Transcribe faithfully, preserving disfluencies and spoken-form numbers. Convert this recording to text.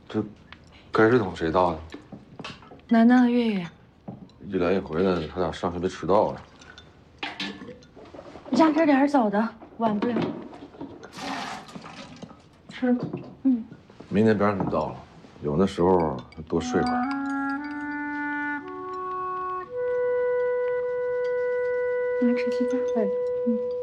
这该是等谁到呢？ 楠楠和月月。 一来一回的，他俩上学别迟到了。 压着点走的，晚不了。吃。嗯。 明天别让他们到了，有那时候多睡会儿。 来吃鸡蛋。对。嗯。